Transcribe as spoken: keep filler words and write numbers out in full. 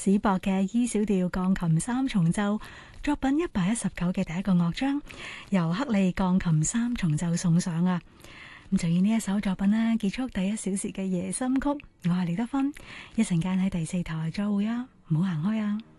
史博嘅 E 小調鋼琴三重奏作品一百一十九嘅第一個樂章，由克利鋼琴三重奏送上啊！咁就以呢一首作品呢結束第一小時嘅夜心曲。我係李德芬，一陣間喺第四台再會啊，唔好行開啊！